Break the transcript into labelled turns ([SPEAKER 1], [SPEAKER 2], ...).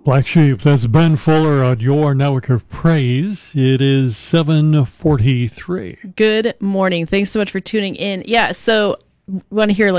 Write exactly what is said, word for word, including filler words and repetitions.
[SPEAKER 1] Black Sheep, that's Ben Fuller on your network of praise. It is seven forty-three.
[SPEAKER 2] Good morning. Thanks so much for tuning in. Yeah, so want to hear like